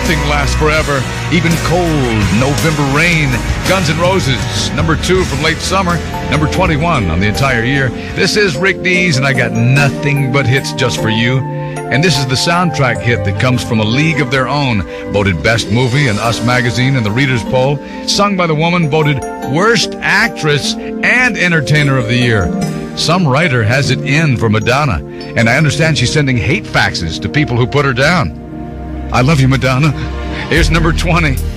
nothing lasts forever, even cold November rain. Guns N' Roses, number 2 from late summer, number 21 on the entire year. This is Rick Dees, and I got nothing but hits just for you. And this is the soundtrack hit that comes from A League of Their Own, voted Best Movie in Us Magazine and the Reader's Poll, sung by the woman voted Worst Actress and Entertainer of the Year. Some writer has it in for Madonna, and I understand she's sending hate faxes to people who put her down. I love you, Madonna. Here's number 20.